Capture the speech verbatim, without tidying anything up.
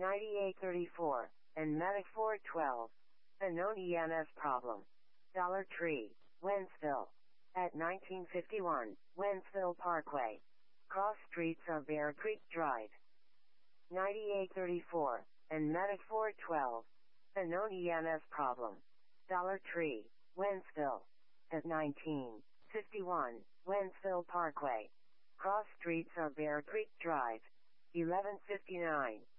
ninety-eight thirty-four, and Medic four twelve. A known E M S problem. Dollar Tree, Wentzville. At nineteen fifty-one, Wentzville Parkway. Cross streets of Bear Creek Drive. ninety-eight thirty-four, and Medic four twelve. A known E M S problem. Dollar Tree, Wentzville. At nineteen fifty-one, Wentzville Parkway. Cross streets of Bear Creek Drive. eleven fifty-nine,